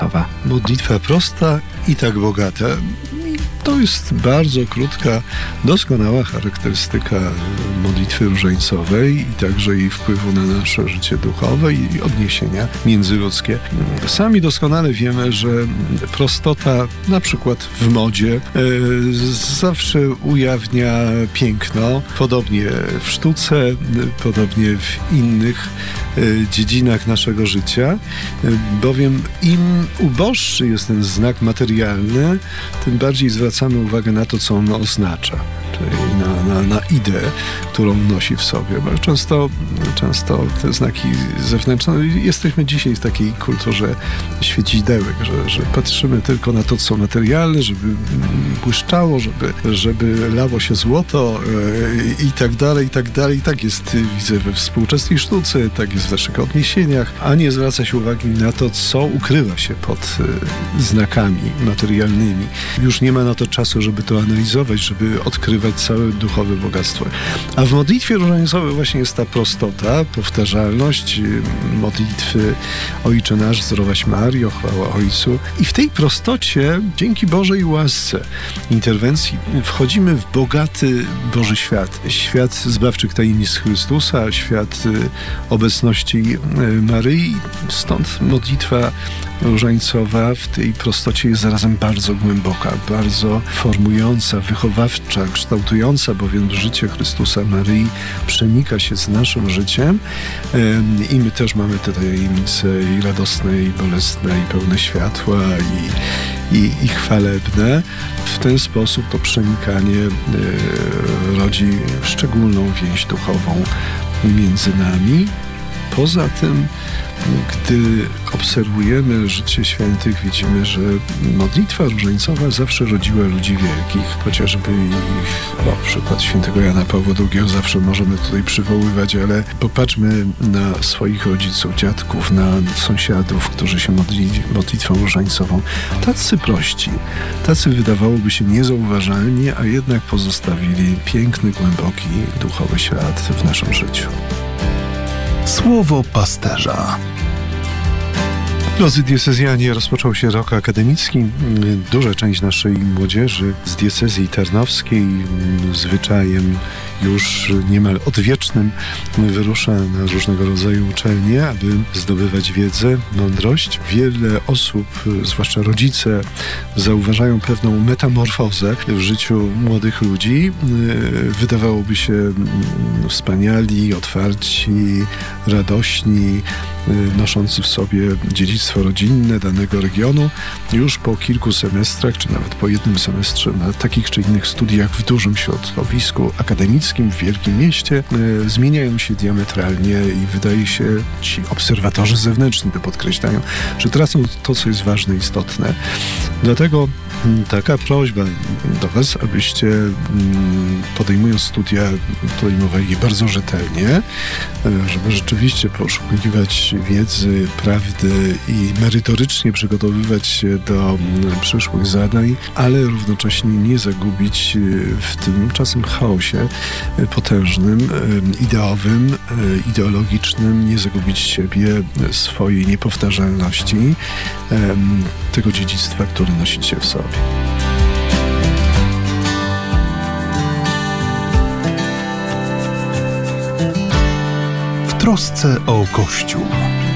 duchowa. Modlitwa prosta i tak bogata. To jest bardzo krótka, doskonała charakterystyka modlitwy różańcowej i także jej wpływu na nasze życie duchowe i odniesienia międzyludzkie. Sami doskonale wiemy, że prostota, na przykład w modzie, zawsze ujawnia piękno. Podobnie w sztuce, podobnie w innych dziedzinach naszego życia, bowiem im uboższy jest ten znak materialny, tym bardziej zwracamy uwagę na to, co on oznacza, czyli na ideę, którą nosi w sobie. Bo często te znaki zewnętrzne, jesteśmy dzisiaj w takiej kulturze świecidełek, że patrzymy tylko na to, co materialne, żeby błyszczało, żeby lało się złoto i tak dalej, i tak dalej. I tak jest, widzę, we współczesnej sztuce, tak jest w naszych odniesieniach, a nie zwraca się uwagi na to, co ukrywa się pod znakami materialnymi. Już nie ma na to czasu, żeby to analizować, żeby odkrywać całe duchowe bogactwo. A w modlitwie różańcowej właśnie jest ta prostota, powtarzalność modlitwy Ojcze Nasz, zdrowaś Mario, chwała Ojcu. I w tej prostocie, dzięki Bożej łasce, interwencji, wchodzimy w bogaty Boży świat. Świat zbawczych tajemnic Chrystusa, świat obecności Maryi. Stąd modlitwa różańcowa w tej prostocie jest zarazem bardzo głęboka, bardzo formująca, wychowawcza, kształtująca, bowiem życie Chrystusa, Maryi przenika się z naszym życiem i my też mamy te tajemnice i radosne, i bolesne, i pełne światła, i chwalebne. W ten sposób to przenikanie rodzi szczególną więź duchową między nami. Poza tym, gdy obserwujemy życie świętych, widzimy, że modlitwa różańcowa zawsze rodziła ludzi wielkich. Chociażby przykład świętego Jana Pawła II zawsze możemy tutaj przywoływać, ale popatrzmy na swoich rodziców, dziadków, na sąsiadów, którzy się modlili modlitwą różańcową. Tacy prości, tacy wydawałoby się niezauważalni, a jednak pozostawili piękny, głęboki, duchowy ślad w naszym życiu. Słowo pasterza. Drodzy diecezjanie, rozpoczął się rok akademicki. Duża część naszej młodzieży z diecezji tarnowskiej zwyczajem już niemal odwiecznym wyrusza na różnego rodzaju uczelnie, aby zdobywać wiedzę, mądrość. Wiele osób, zwłaszcza rodzice, zauważają pewną metamorfozę w życiu młodych ludzi. Wydawałoby się wspaniali, otwarci, radośni, noszący w sobie dziedzictwo rodzinne danego regionu. Już po kilku semestrach, czy nawet po jednym semestrze na takich czy innych studiach w dużym środowisku akademickim, w wielkim mieście, zmieniają się diametralnie i wydaje się, ci obserwatorzy zewnętrzni to podkreślają, że tracą to, co jest ważne, istotne. Dlatego taka prośba do Was, abyście podejmując studia, podejmowali je bardzo rzetelnie, żeby rzeczywiście poszukiwać wiedzy, prawdy i merytorycznie przygotowywać się do przyszłych zadań, ale równocześnie nie zagubić w tym czasem chaosie potężnym, ideowym, ideologicznym, nie zagubić siebie, swojej niepowtarzalności, tego dziedzictwa, które nosicie w sobie. W trosce o Kościół.